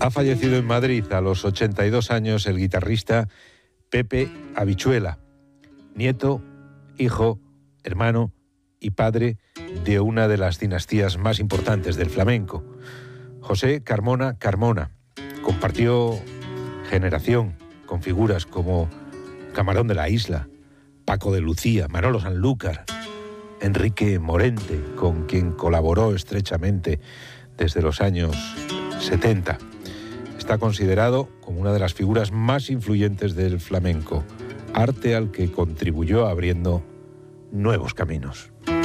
Ha fallecido en Madrid a los 82 años el guitarrista Pepe Habichuela, nieto, hijo, hermano y padre de una de las dinastías más importantes del flamenco. José Carmona Carmona compartió generación con figuras como Camarón de la Isla, Paco de Lucía, Manolo Sanlúcar, Enrique Morente, con quien colaboró estrechamente desde los años 70. Está considerado como una de las figuras más influyentes del flamenco, arte al que contribuyó abriendo nuevos caminos.